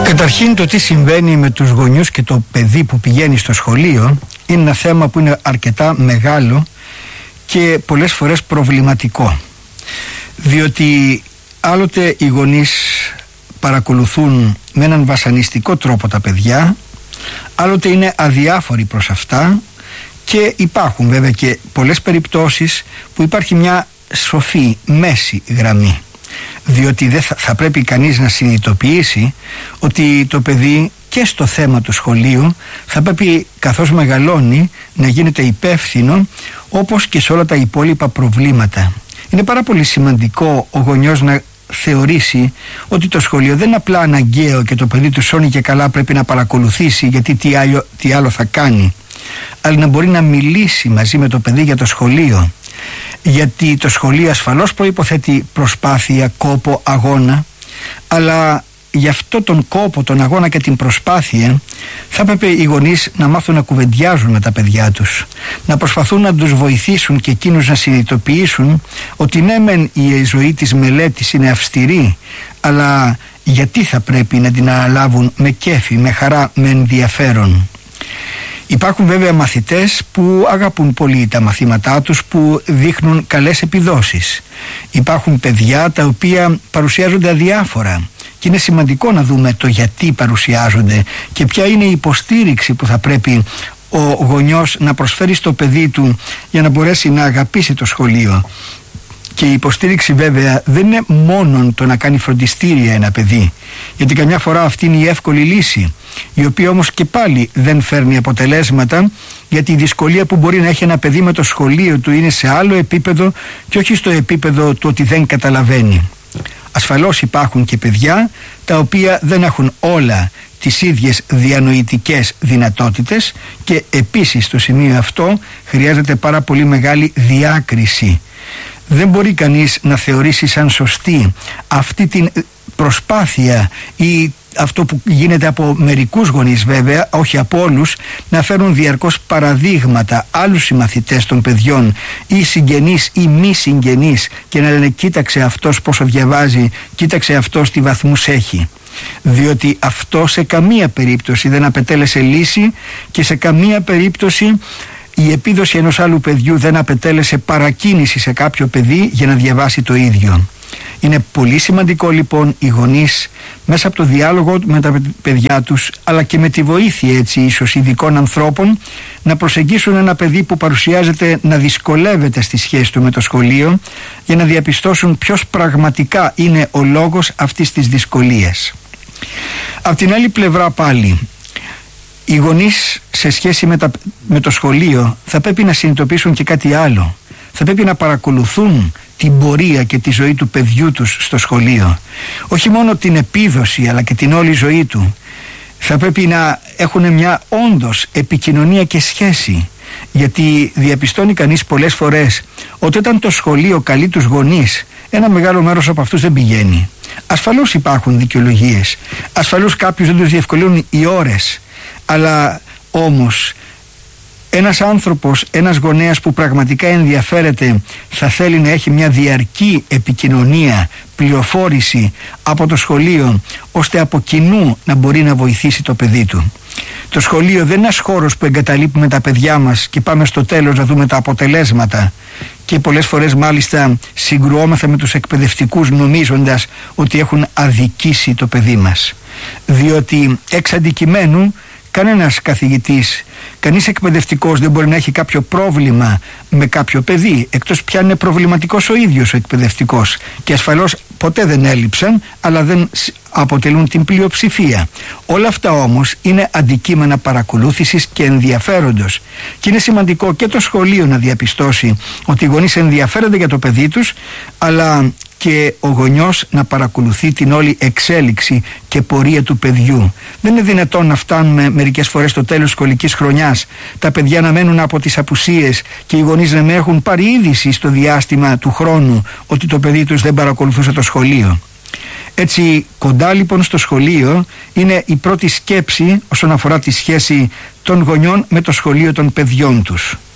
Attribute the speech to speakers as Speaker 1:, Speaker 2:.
Speaker 1: Καταρχήν, το τι συμβαίνει με τους γονιούς και το παιδί που πηγαίνει στο σχολείο είναι ένα θέμα που είναι αρκετά μεγάλο και πολλές φορές προβληματικό, διότι άλλοτε οι γονείς παρακολουθούν με έναν βασανιστικό τρόπο τα παιδιά, άλλοτε είναι αδιάφοροι προς αυτά, και υπάρχουν βέβαια και πολλές περιπτώσεις που υπάρχει μια σοφή μέση γραμμή, διότι δεν θα πρέπει κανείς να συνειδητοποιήσει ότι το παιδί και στο θέμα του σχολείου θα πρέπει, καθώς μεγαλώνει, να γίνεται υπεύθυνο όπως και σε όλα τα υπόλοιπα προβλήματα. Είναι πάρα πολύ σημαντικό ο γονιός να θεωρήσει ότι το σχολείο δεν είναι απλά αναγκαίο και το παιδί του σώνει και καλά πρέπει να παρακολουθήσει γιατί τι άλλο θα κάνει, αλλά να μπορεί να μιλήσει μαζί με το παιδί για το σχολείο, γιατί το σχολείο ασφαλώς προϋποθέτει προσπάθεια, κόπο, αγώνα, αλλά γι' αυτό τον κόπο, τον αγώνα και την προσπάθεια θα έπρεπε οι γονείς να μάθουν να κουβεντιάζουν με τα παιδιά τους, να προσπαθούν να τους βοηθήσουν και εκείνους να συνειδητοποιήσουν ότι ναι μεν η ζωή της μελέτης είναι αυστηρή, αλλά γιατί θα πρέπει να την αναλάβουν με κέφι, με χαρά, με ενδιαφέρον. Υπάρχουν βέβαια μαθητές που αγαπούν πολύ τα μαθήματά τους, που δείχνουν καλές επιδόσεις. Υπάρχουν παιδιά τα οποία παρουσιάζονται αδιάφορα και είναι σημαντικό να δούμε το γιατί παρουσιάζονται και ποια είναι η υποστήριξη που θα πρέπει ο γονιός να προσφέρει στο παιδί του για να μπορέσει να αγαπήσει το σχολείο. Και η υποστήριξη βέβαια δεν είναι μόνο το να κάνει φροντιστήρια ένα παιδί, γιατί καμιά φορά αυτή είναι η εύκολη λύση, η οποία όμως και πάλι δεν φέρνει αποτελέσματα, γιατί η δυσκολία που μπορεί να έχει ένα παιδί με το σχολείο του είναι σε άλλο επίπεδο και όχι στο επίπεδο του ότι δεν καταλαβαίνει. Ασφαλώς υπάρχουν και παιδιά τα οποία δεν έχουν όλα τις ίδιες διανοητικές δυνατότητες και επίσης στο σημείο αυτό χρειάζεται πάρα πολύ μεγάλη διάκριση. Δεν μπορεί κανείς να θεωρήσει σαν σωστή αυτή την προσπάθεια ή αυτό που γίνεται από μερικούς γονείς βέβαια, όχι από όλους, να φέρουν διαρκώς παραδείγματα άλλους συμμαθητές των παιδιών ή συγγενείς ή μη συγγενείς και να λένε κοίταξε αυτός πόσο διαβάζει, κοίταξε αυτός τι βαθμούς έχει. Διότι αυτό σε καμία περίπτωση δεν απετέλεσε λύση και σε καμία περίπτωση η επίδοση ενός άλλου παιδιού δεν απετέλεσε παρακίνηση σε κάποιο παιδί για να διαβάσει το ίδιο. Είναι πολύ σημαντικό λοιπόν οι γονείς μέσα από το διάλογο με τα παιδιά τους, αλλά και με τη βοήθεια έτσι ίσως ειδικών ανθρώπων, να προσεγγίσουν ένα παιδί που παρουσιάζεται να δυσκολεύεται στη σχέση του με το σχολείο, για να διαπιστώσουν ποιος πραγματικά είναι ο λόγος αυτής της δυσκολίας. Απ' την άλλη πλευρά πάλι, οι γονείς σε σχέση με το σχολείο θα πρέπει να συνειδητοποιήσουν και κάτι άλλο. Θα πρέπει να παρακολουθούν την πορεία και τη ζωή του παιδιού τους στο σχολείο. Όχι μόνο την επίδοση αλλά και την όλη ζωή του. Θα πρέπει να έχουν μια όντως επικοινωνία και σχέση. Γιατί διαπιστώνει κανείς πολλές φορές ότι όταν το σχολείο καλεί τους γονείς, ένα μεγάλο μέρος από αυτούς δεν πηγαίνει. Ασφαλώς υπάρχουν δικαιολογίες. Ασφαλώς κάποιους δεν τους διευκολύνουν οι ώρες. Αλλά όμως ένας άνθρωπος, ένας γονέας που πραγματικά ενδιαφέρεται θα θέλει να έχει μια διαρκή επικοινωνία, πληροφόρηση από το σχολείο, ώστε από κοινού να μπορεί να βοηθήσει το παιδί του. Το σχολείο δεν είναι ένας χώρος που εγκαταλείπουμε τα παιδιά μας και πάμε στο τέλος να δούμε τα αποτελέσματα, και πολλές φορές μάλιστα συγκρουόμεθα με τους εκπαιδευτικούς νομίζοντας ότι έχουν αδικήσει το παιδί μας. Διότι εξ αντικειμένου κανένας καθηγητής, κανείς εκπαιδευτικός δεν μπορεί να έχει κάποιο πρόβλημα με κάποιο παιδί, εκτός πια είναι προβληματικός ο ίδιος ο εκπαιδευτικός, και ασφαλώς ποτέ δεν έλειψαν, αλλά δεν αποτελούν την πλειοψηφία. Όλα αυτά όμως είναι αντικείμενα παρακολούθησης και ενδιαφέροντος, και είναι σημαντικό και το σχολείο να διαπιστώσει ότι οι γονείς ενδιαφέρονται για το παιδί τους, αλλά και ο γονιός να παρακολουθεί την όλη εξέλιξη και πορεία του παιδιού. Δεν είναι δυνατόν να φτάνουμε μερικές φορές στο τέλος σχολικής χρονιάς, τα παιδιά να μένουν από τις απουσίες και οι γονείς να μην έχουν πάρει είδηση στο διάστημα του χρόνου ότι το παιδί τους δεν παρακολουθούσε το σχολείο. Έτσι, κοντά λοιπόν στο σχολείο είναι η πρώτη σκέψη όσον αφορά τη σχέση των γονιών με το σχολείο των παιδιών τους.